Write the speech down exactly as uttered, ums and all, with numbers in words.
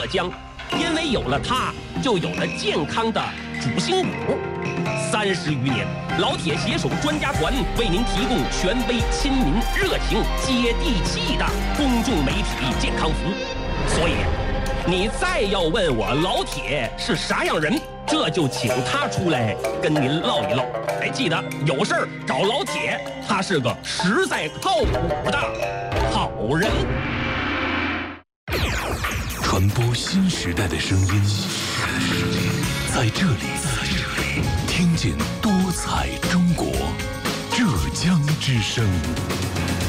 江，因为有了它，就有了健康的主心骨。三十余年，老铁携手专家团为您提供权威、亲民、热情、接地气的公众媒体健康服务。所以，你再要问我老铁是啥样人，这就请他出来跟您唠一唠。哎，记得有事儿找老铁，他是个实在靠谱的好人。 传播新时代的声音，在这里，听见多彩中国，浙江之声。